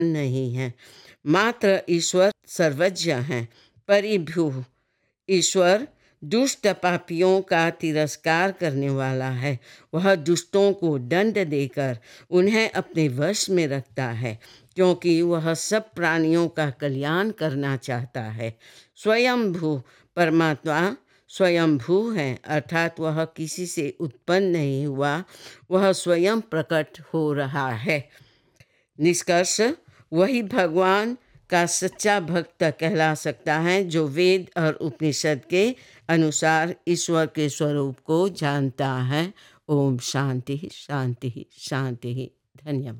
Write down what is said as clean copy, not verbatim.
नहीं है। मात्र ईश्वर सर्वज्ञ हैं। परिभ्यूः ईश्वर दुष्ट पापियों का तिरस्कार करने वाला है। वह दुष्टों को दंड देकर उन्हें अपने वश में रखता है, क्योंकि वह सब प्राणियों का कल्याण करना चाहता है। स्वयंभू परमात्मा स्वयंभू है, अर्थात वह किसी से उत्पन्न नहीं हुआ, वह स्वयं प्रकट हो रहा है। निष्कर्ष, वही भगवान का सच्चा भक्त कहला सकता है जो वेद और उपनिषद के अनुसार ईश्वर के स्वरूप को जानता है। ओम शांति शांति शांति। धन्यवाद।